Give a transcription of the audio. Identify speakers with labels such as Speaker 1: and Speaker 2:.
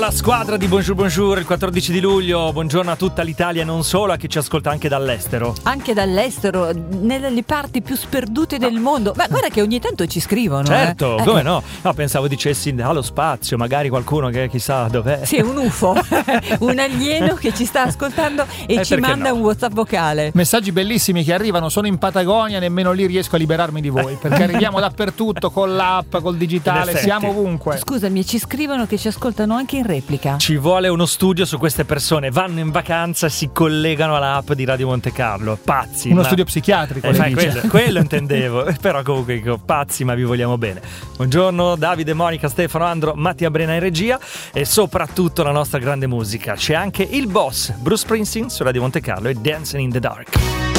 Speaker 1: La squadra di Bonjour Bonjour il 14 di luglio, buongiorno a tutta l'Italia, non solo a chi ci ascolta anche dall'estero.
Speaker 2: Anche dall'estero, nelle parti più sperdute del mondo. Ma guarda che ogni tanto ci scrivono.
Speaker 1: Certo, come no? No, pensavo dicessi dallo spazio, magari qualcuno che chissà dov'è.
Speaker 2: Sì, un UFO, un alieno che ci sta ascoltando e ci manda
Speaker 1: no?
Speaker 2: un WhatsApp vocale.
Speaker 3: Messaggi bellissimi che arrivano, sono in Patagonia, nemmeno lì riesco a liberarmi di voi, perché arriviamo dappertutto con l'app, col digitale, siamo ovunque.
Speaker 2: Scusami, ci scrivono che ci ascoltano anche in replica.
Speaker 1: Ci vuole uno studio su queste persone, vanno in vacanza, si collegano all'app di Radio Monte Carlo, pazzi.
Speaker 3: Uno studio psichiatrico,
Speaker 1: quello intendevo, però comunque dico, pazzi, ma vi vogliamo bene. Buongiorno Davide, Monica, Stefano, Andro, Mattia Brena in regia e soprattutto la nostra grande musica. C'è anche il boss, Bruce Springsteen su Radio Monte Carlo e Dancing in the Dark.